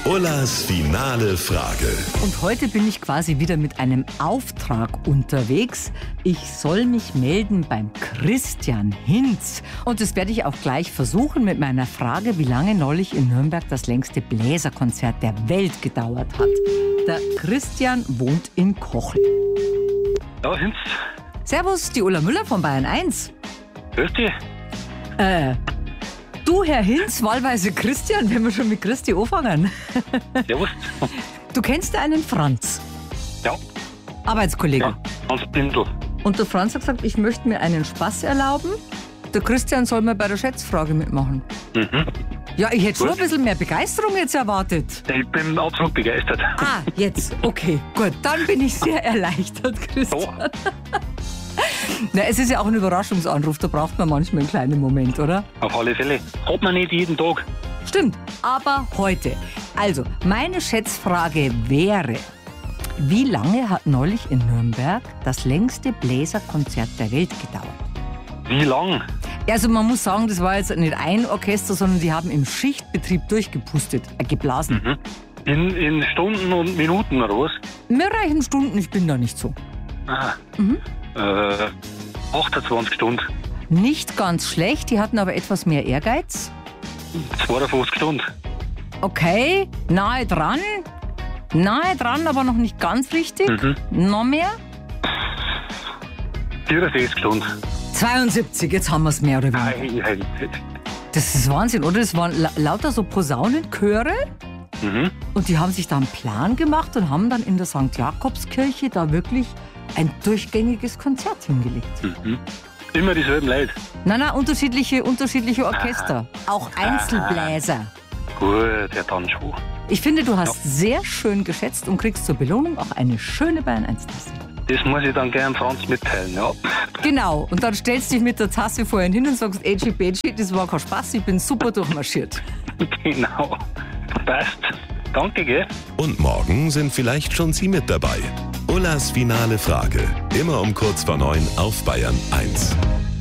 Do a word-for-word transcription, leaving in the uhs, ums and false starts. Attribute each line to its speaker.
Speaker 1: Ullas finale Frage.
Speaker 2: Und heute bin ich quasi wieder mit einem Auftrag unterwegs. Ich soll mich melden beim Christian Hinz. Und das werde ich auch gleich versuchen mit meiner Frage, wie lange neulich in Nürnberg das längste Bläserkonzert der Welt gedauert hat. Der Christian wohnt in Kochel.
Speaker 3: Ja, Hinz.
Speaker 2: Servus, die Ulla Müller von Bayern eins.
Speaker 3: Grüß dich.
Speaker 2: Äh, du, Herr Hinz, wahlweise Christian, wenn wir schon mit Christi anfangen.
Speaker 3: Servus.
Speaker 2: Du kennst ja einen Franz,
Speaker 3: Ja,
Speaker 2: Arbeitskollege.
Speaker 3: ja, Hans Bindel.
Speaker 2: Und der Franz hat gesagt, ich möchte mir einen Spaß erlauben. Der Christian soll mir bei der Schätzfrage mitmachen.
Speaker 3: Mhm.
Speaker 2: Ja, ich hätte schon ein
Speaker 3: Gut.
Speaker 2: bisschen mehr Begeisterung jetzt erwartet.
Speaker 3: Ich bin absolut begeistert.
Speaker 2: Ah, jetzt, okay, gut. Dann bin ich sehr erleichtert, Christian. Na, es ist ja auch ein Überraschungsanruf, da braucht man manchmal einen kleinen Moment, oder?
Speaker 3: Auf alle Fälle. Hat man nicht jeden Tag.
Speaker 2: Stimmt, aber heute. Also, meine Schätzfrage wäre, wie lange hat neulich in Nürnberg das längste Bläserkonzert der Welt gedauert?
Speaker 3: Wie lang?
Speaker 2: Also man muss sagen, das war jetzt nicht ein Orchester, sondern die haben im Schichtbetrieb durchgepustet, äh, geblasen.
Speaker 3: Mhm. In, in Stunden und Minuten oder was?
Speaker 2: Mir reichen Stunden, ich bin da nicht so.
Speaker 3: Aha.
Speaker 2: Mhm.
Speaker 3: Äh, achtundzwanzig Stunden.
Speaker 2: Nicht ganz schlecht, die hatten aber etwas mehr Ehrgeiz.
Speaker 3: zweiundfünfzig Stunden.
Speaker 2: Okay, nahe dran. Nahe dran, aber noch nicht ganz richtig.
Speaker 3: Mhm.
Speaker 2: Noch mehr?
Speaker 3: vierundsechzig Stunden.
Speaker 2: zweiundsiebzig, jetzt haben wir es mehr oder weniger.
Speaker 3: Ei, ei, ei.
Speaker 2: Das ist Wahnsinn, oder? Das waren la lauter so Posaunenchöre.
Speaker 3: Mhm.
Speaker 2: Und die haben sich da einen Plan gemacht und haben dann in der Sankt Jakobskirche da wirklich ein durchgängiges Konzert hingelegt.
Speaker 3: Mhm. Immer dieselben Leute.
Speaker 2: Nein, nein, unterschiedliche, unterschiedliche Orchester. Auch Einzelbläser.
Speaker 3: Gut, ja dann schon.
Speaker 2: Ich finde, du hast sehr schön geschätzt und kriegst zur Belohnung auch eine schöne Bayern eins Tasse.
Speaker 3: Das muss ich dann gern Franz mitteilen, ja.
Speaker 2: Genau, und dann stellst du dich mit der Tasse vorhin hin und sagst, Edgy Bedgy, das war kein Spaß, ich bin super durchmarschiert.
Speaker 3: Genau. Passt. Danke, gell?
Speaker 1: Und morgen sind vielleicht schon Sie mit dabei. Ullas finale Frage. Immer um kurz vor neun auf Bayern eins.